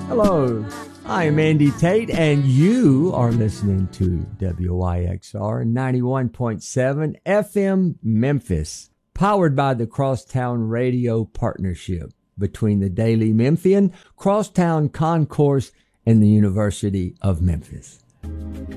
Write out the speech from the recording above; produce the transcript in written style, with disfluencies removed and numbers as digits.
Hello, I am Andy Tate, and you are listening to WYXR 91.7 FM Memphis, powered by the Crosstown Radio Partnership between the Daily Memphian, Crosstown Concourse, and the University of Memphis.